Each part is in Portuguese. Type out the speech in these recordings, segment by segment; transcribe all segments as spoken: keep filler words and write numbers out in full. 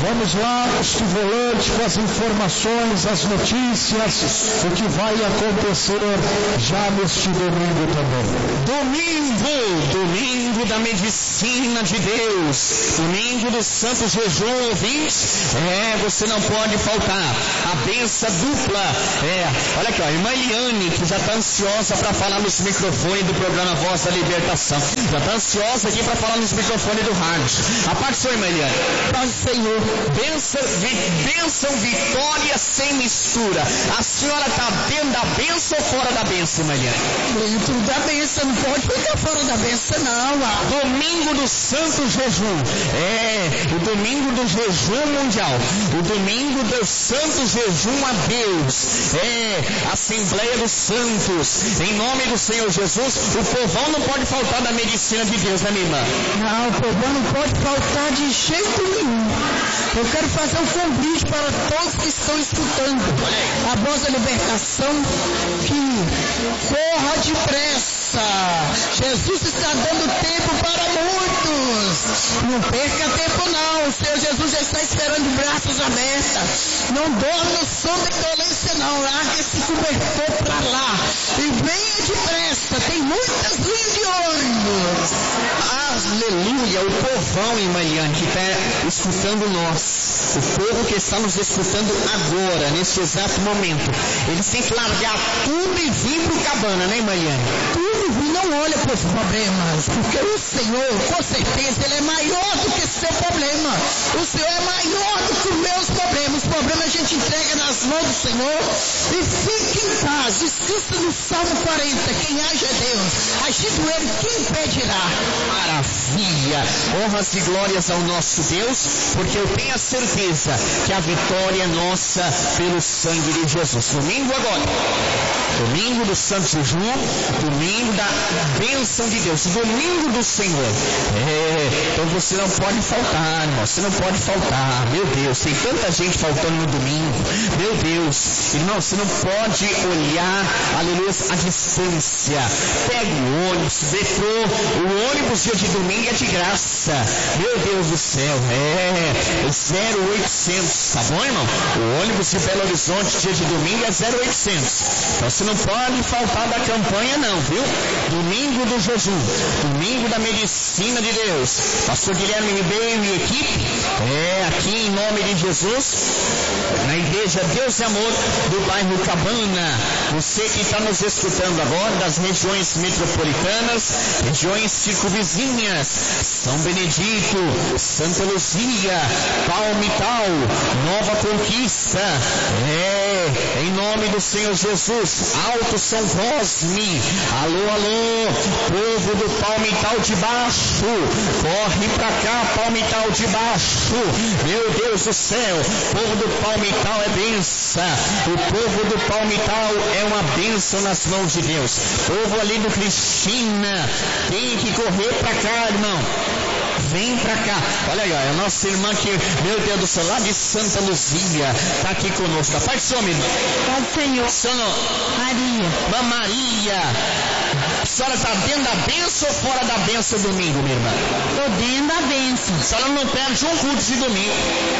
Vamos lá, este volante com as informações, as notícias, o que vai acontecer já neste domingo também. Domingo, domingo da medicina de Deus, domingo do santo jejum, ouvintes, é, você não pode faltar, a benção dupla, é, olha aqui, ó, a irmã Eliane, que já está ansiosa para falar nos microfones do programa Voz da Libertação, já está ansiosa aqui para falar nos microfones do rádio. A parte sua, irmã Eliane. Paz, Senhor. Bênção, vi, bênção, vitória sem mistura. A senhora está dentro da bênção ou fora da bênção, irmã Eliane? Dentro da bênção, não pode ficar fora da bênção, não. Ah. Domingo do santo jejum, é, o domingo do jejum mundial, o domingo do santo jejum a Deus, é, Assembleia dos Santos, em nome do Senhor Jesus. O povão não pode faltar da medicina de Deus, né, minha irmã? Não, o povão não pode faltar de jeito nenhum. Eu quero fazer um convite para todos que estão escutando a Voz da Libertação, que corra depressa. Jesus está dando tempo para muitos. Não perca tempo não. O Senhor Jesus já está esperando de braços abertos. Não dorme no sono da indolência não. Larga esse cobertor para lá e venha depressa. Tem muitas linhas de ônibus. Aleluia. O povão, irmã Eliane, que está escutando nós, o povo que está nos escutando agora, neste exato momento, eles têm que largar tudo e vir para o Cabana, né, irmã Eliane? Tudo e não olha para os problemas, porque o Senhor, com certeza, Ele é maior do que seu problema. O Senhor é maior do que os meus problemas. Os problemas a gente entrega nas mãos do Senhor e fique em paz. Descansa no Salmo quarenta. Quem age é Deus. Agindo Ele, quem impedirá? Maravilha! Honras e glórias ao nosso Deus, porque eu tenho a certeza que a vitória é nossa pelo sangue de Jesus. Domingo agora, domingo do Santo Jejum, domingo da bênção de Deus, domingo do Senhor. É, então você não pode faltar, irmão, você não pode faltar. Meu Deus, tem tanta gente faltando no domingo. Meu Deus, irmão, você não pode olhar, aleluia, a distância. Pega o ônibus, metrô, o ônibus dia de domingo é de graça. Meu Deus do céu, é zero oitocentos, tá bom, irmão? O ônibus de Belo Horizonte dia de domingo é zero oitocentos. Então você não pode faltar da campanha não, viu? Domingo do jejum, domingo da medicina de Deus. Pastor Guilherme Ribeiro e equipe, é aqui em nome de Jesus, na igreja Deus e Amor do bairro Cabana. Você que está nos escutando agora das regiões metropolitanas, regiões circunvizinhas, São Benedito, Santa Luzia, Palmital, Nova Conquista, é, em nome do Senhor Jesus, Alto São Cosme, alô, alô, povo do Palmital de Baixo, corre pra cá, Palmital de Baixo, meu Deus do céu, povo do Palmital é benção, o povo do Palmital é uma bênção nas mãos de Deus, povo ali do Cristina, tem que correr pra cá, irmão, vem pra cá, olha aí, ó, é a nossa irmã que, meu Deus do céu, lá de Santa Luzia, tá aqui conosco, a parte sua, menina. Pai Senhor. Sono. Maria. Irmã Maria, a senhora está dentro da bênção ou fora da bênção domingo, minha irmã? Estou dentro da bênção. A senhora não perde um culto de domingo.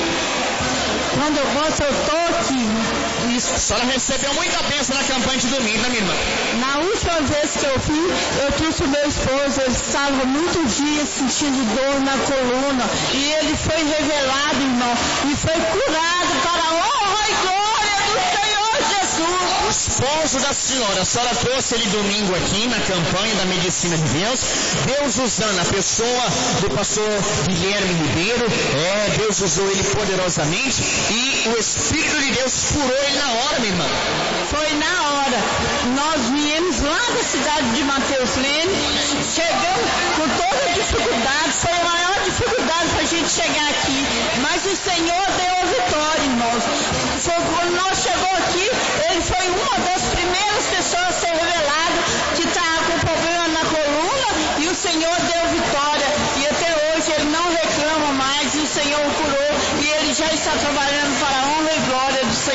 Quando eu gosto, eu estou aqui. Isso. A senhora recebeu muita bênção na campanha de domingo, né, minha irmã? Na última vez que eu fui, eu trouxe o meu esposo, ele estava muitos dias sentindo dor na coluna, e ele foi revelado, irmão, e foi curado para a honra e glória do Senhor Jesus. O esposo da senhora, a senhora trouxe ele domingo aqui na campanha da medicina de Deus, Deus usando a pessoa do pastor Guilherme Ribeiro, é, Deus usou ele poderosamente, e o Espírito de Deus curou ele na hora, minha irmã. Foi na hora. Nós viemos lá da cidade de Mateus Leme, chegamos com toda a dificuldade, foi a maior dificuldade para a gente chegar aqui, mas o Senhor deu a vitória, irmãos. Foi, quando nós chegamos aqui, ele foi uma das primeiras pessoas a ser revelado que estava com problema na coluna, e o Senhor deu vitória, e até hoje ele não reclama mais, e o Senhor o curou, e ele já está trabalhando para a honra e glória do Senhor.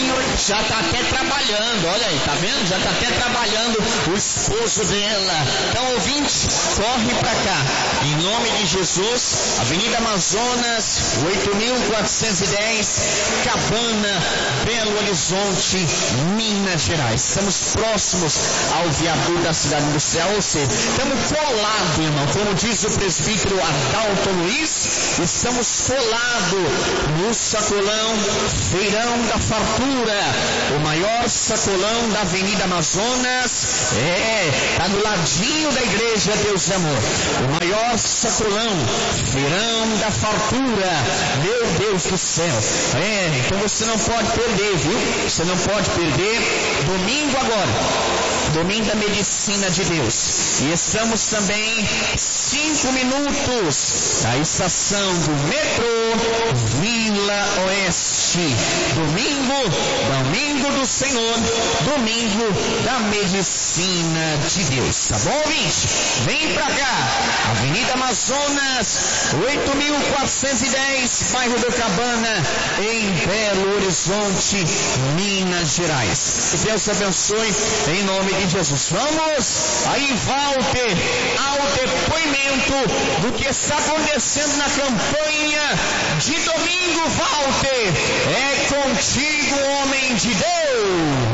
já está até trabalhando, olha aí, tá vendo? Já está até trabalhando o esposo dela. Então, ouvinte, corre para cá, em nome de Jesus, Avenida Amazonas, oito mil quatrocentos e dez, Cabana, Belo Horizonte, Minas Gerais. Estamos próximos ao viaduto da cidade industrial, ou seja, estamos colados, irmão, como diz o presbítero Adalto Luiz, estamos colados no sacolão Feirão da Fartura, o maior sacolão da Avenida Amazonas, é, está do ladinho da igreja Deus é Amor, o maior sacolão Feirão da Fartura, meu Deus do céu, é, então você não pode perder, viu? Você não pode perder, domingo agora, domingo da medicina de Deus, e estamos também cinco minutos da estação do metrô Vila Oeste, domingo, domingo do Senhor, domingo da medicina de Deus, tá bom, ouvinte? Vem pra cá, Avenida Amazonas, oito mil quatrocentos e dez, bairro do Cabana, em Belo Horizonte, Minas Gerais. Que Deus abençoe em nome de Jesus. Vamos aí, Walter, ao depoimento do que está acontecendo na campanha de domingo. Walter, é contigo, homem de Deus.